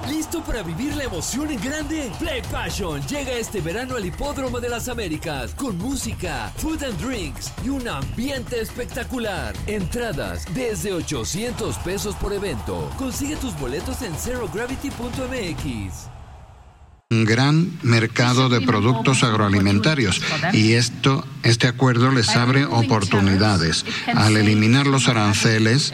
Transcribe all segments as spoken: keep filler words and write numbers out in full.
¿Listo para vivir la emoción en grande? Play Passion llega este verano al Hipódromo de las Américas con música, food and drinks y un ambiente espectacular. Entradas desde ochocientos pesos por evento. Consigue tus boletos en zero gravity punto m x. Un gran mercado de productos agroalimentarios y esto, este acuerdo les abre oportunidades. Al eliminar los aranceles,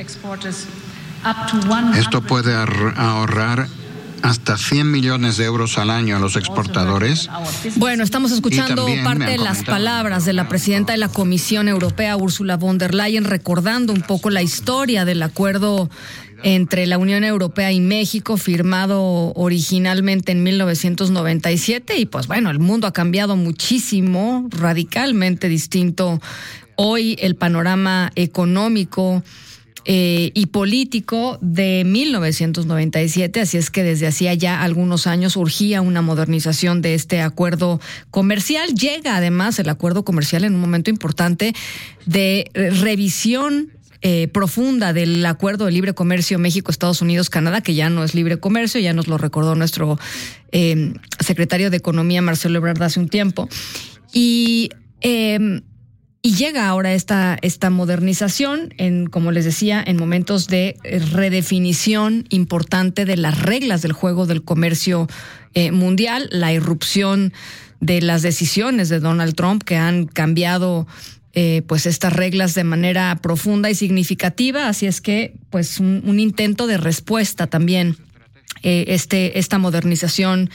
esto puede ahorrar hasta cien millones de euros al año a los exportadores. Bueno, estamos escuchando parte de las palabras de la presidenta de la Comisión Europea, Ursula von der Leyen, recordando un poco la historia del acuerdo entre la Unión Europea y México, firmado originalmente en mil novecientos noventa y siete. Y pues bueno, el mundo ha cambiado muchísimo, radicalmente distinto. Hoy el panorama económico Eh, y político de mil novecientos noventa y siete, así es que desde hacía ya algunos años urgía una modernización de este acuerdo comercial. Llega además el acuerdo comercial en un momento importante de revisión eh, profunda del acuerdo de libre comercio México-Estados Unidos-Canadá, que ya no es libre comercio, ya nos lo recordó nuestro eh, secretario de Economía, Marcelo Ebrard, hace un tiempo. Y eh, Y llega ahora esta, esta modernización, en, como les decía, en momentos de redefinición importante de las reglas del juego del comercio eh, mundial, la irrupción de las decisiones de Donald Trump que han cambiado eh, pues estas reglas de manera profunda y significativa. Así es que pues un, un intento de respuesta también, eh, este, esta modernización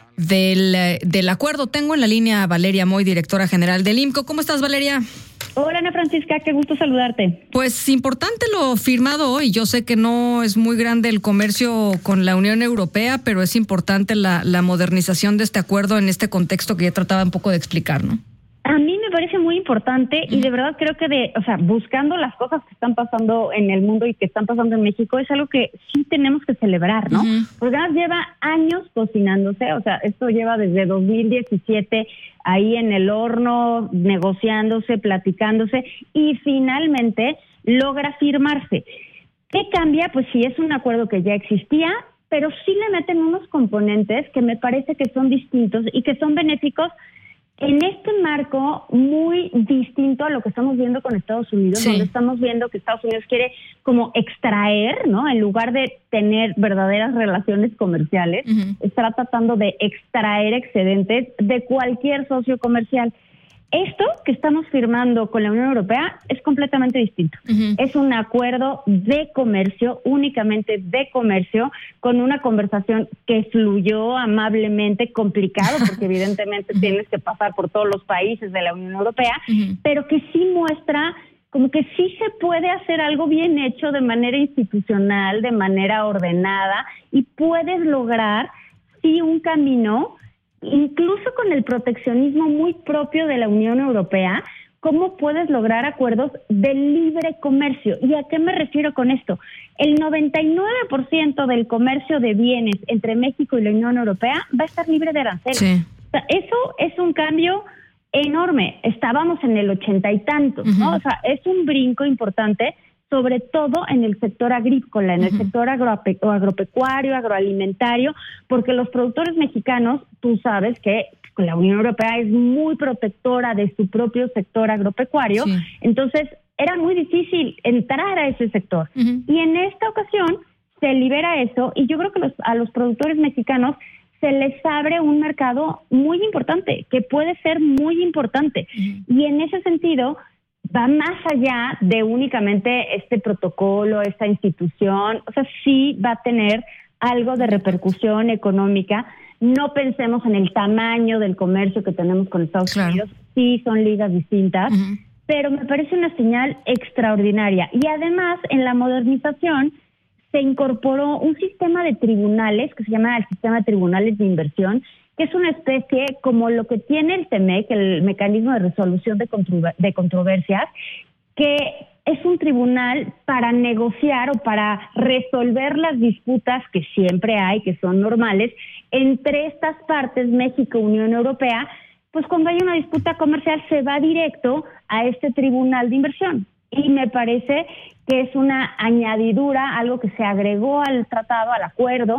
Del, del acuerdo. Tengo en la línea a Valeria Moy, directora general del I M C O. ¿Cómo estás, Valeria? Hola, Ana Francisca, qué gusto saludarte. Pues importante lo firmado hoy. Yo sé que no es muy grande el comercio con la Unión Europea, pero es importante la, la modernización de este acuerdo en este contexto que ya trataba un poco de explicar, ¿no? A mí me parece muy importante y de verdad creo que de, o sea, buscando las cosas que están pasando en el mundo y que están pasando en México es algo que sí tenemos que celebrar, ¿no? Uh-huh. Porque además lleva años cocinándose, o sea, esto lleva desde dos mil diecisiete ahí en el horno, negociándose, platicándose y finalmente logra firmarse. ¿Qué cambia? Pues sí, es un acuerdo que ya existía, pero sí le meten unos componentes que me parece que son distintos y que son benéficos en este marco muy distinto a lo que estamos viendo con Estados Unidos, sí. Donde estamos viendo que Estados Unidos quiere como extraer, ¿no? En lugar de tener verdaderas relaciones comerciales, uh-huh. Está tratando de extraer excedentes de cualquier socio comercial. Esto que estamos firmando con la Unión Europea es completamente distinto. Uh-huh. Es un acuerdo de comercio, únicamente de comercio, con una conversación que fluyó amablemente, complicado, porque evidentemente uh-huh. tienes que pasar por todos los países de la Unión Europea, uh-huh. pero que sí muestra como que sí se puede hacer algo bien hecho de manera institucional, de manera ordenada, y puedes lograr sí un camino, incluso con el proteccionismo muy propio de la Unión Europea, ¿cómo puedes lograr acuerdos de libre comercio? ¿Y a qué me refiero con esto? El noventa y nueve por ciento del comercio de bienes entre México y la Unión Europea va a estar libre de aranceles. Sí. O sea, eso es un cambio enorme. Estábamos en el ochenta y tantos, uh-huh. ¿no? O sea, es un brinco importante, sobre todo en el sector agrícola, en el uh-huh. sector agrope- agropecuario, agroalimentario, porque los productores mexicanos, tú sabes que la Unión Europea es muy protectora de su propio sector agropecuario, sí. Entonces era muy difícil entrar a ese sector. Uh-huh. Y en esta ocasión se libera eso, y yo creo que los, a los productores mexicanos se les abre un mercado muy importante, que puede ser muy importante. Uh-huh. Y en ese sentido va más allá de únicamente este protocolo, esta institución, o sea, sí va a tener algo de repercusión económica. No pensemos en el tamaño del comercio que tenemos con Estados claro. Unidos, sí son ligas distintas, uh-huh. pero me parece una señal extraordinaria. Y además, en la modernización se incorporó un sistema de tribunales que se llama el sistema de tribunales de inversión, que es una especie como lo que tiene el T M E C, el mecanismo de resolución de, controver- de controversias, que es un tribunal para negociar o para resolver las disputas que siempre hay, que son normales, entre estas partes, México, Unión Europea. Pues cuando hay una disputa comercial se va directo a este tribunal de inversión. Y me parece que es una añadidura, algo que se agregó al tratado, al acuerdo,